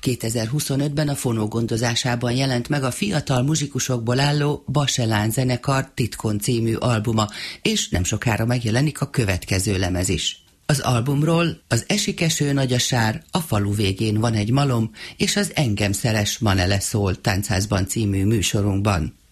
2025-ben a Fonó gondozásában jelent meg a fiatal muzsikusokból álló Baselán zenekar Titkon című albuma, és nem sokára megjelenik a következő lemez is. Az albumról az Esik eső nagy a sár, a falu végén van egy malom, és az Engem szeres Manele szól Táncházban című műsorunkban.